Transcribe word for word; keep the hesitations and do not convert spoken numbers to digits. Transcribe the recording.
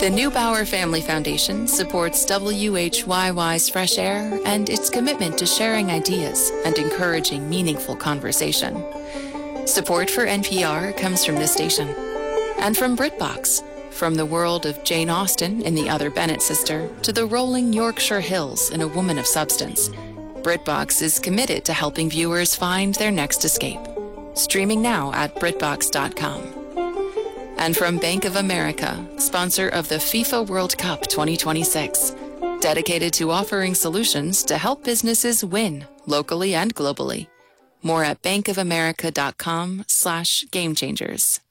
The Neubauer Family Foundation supports W H Y Y's Fresh Air and its commitment to sharing ideas and encouraging meaningful conversation. Support for N P R comes from this station and from BritBox, from the world of Jane Austen in The Other Bennett Sister to the rolling Yorkshire Hills in A Woman of Substance. BritBox is committed to helping viewers find their next escape. Streaming now at BritBox dot com. And from Bank of America, sponsor of the FIFA World Cup twenty twenty-six, dedicated to offering solutions to help businesses win locally and globally. More at bankofamerica.com slash game changers.